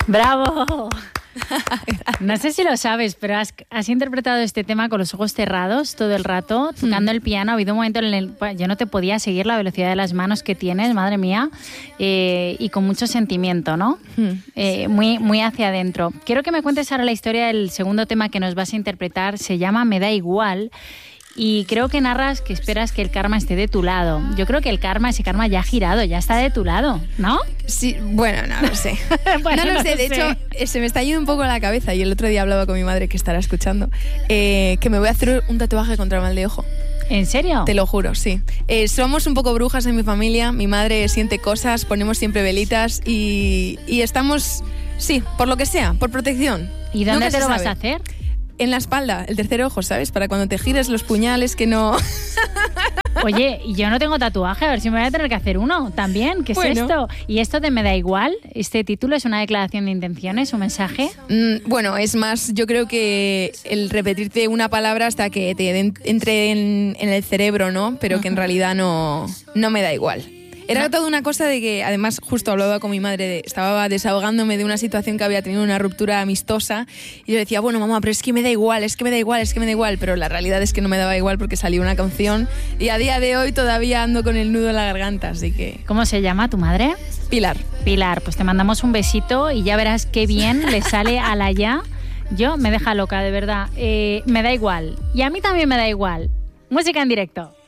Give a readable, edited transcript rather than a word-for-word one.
¡Bravo! No sé si lo sabes, pero has interpretado este tema con los ojos cerrados todo el rato, tocando el piano. Ha habido un momento en el que yo no te podía seguir la velocidad de las manos que tienes, madre mía, y con mucho sentimiento, ¿no? Muy, muy hacia adentro. Quiero que me cuentes ahora la historia del segundo tema que nos vas a interpretar. Se llama Me da igual. Y creo que narras que esperas que el karma esté de tu lado. Yo creo que ese karma ya ha girado, ya está de tu lado, ¿no? Sí, bueno, no lo sé. Bueno, no lo sé, de hecho, se me está yendo un poco la cabeza y el otro día hablaba con mi madre, que estará escuchando, que me voy a hacer un tatuaje contra el mal de ojo. ¿En serio? Te lo juro, sí. Somos un poco brujas en mi familia, mi madre siente cosas, ponemos siempre velitas y estamos, sí, por lo que sea, por protección. ¿Y dónde te lo vas a hacer? En la espalda, el tercer ojo, ¿sabes? Para cuando te gires los puñales, que no... Oye, yo no tengo tatuaje, a ver si me voy a tener que hacer uno también. ¿Qué es esto? ¿Y esto de Me da igual? ¿Este título es una declaración de intenciones, un mensaje? Bueno, es más, yo creo que el repetirte una palabra hasta que te entre en el cerebro, ¿no? Pero que en realidad no me da igual. Era toda una cosa de que, además, justo hablaba con mi madre, estaba desahogándome de una situación que había tenido una ruptura amistosa y yo decía, bueno, mamá, pero es que me da igual, pero la realidad es que no me daba igual porque salió una canción y a día de hoy todavía ando con el nudo en la garganta, así que... ¿Cómo se llama tu madre? Pilar. Pilar, pues te mandamos un besito y ya verás qué bien le sale a la ya. Yo me deja loca, de verdad. Me da igual. Y a mí también me da igual. Música en directo.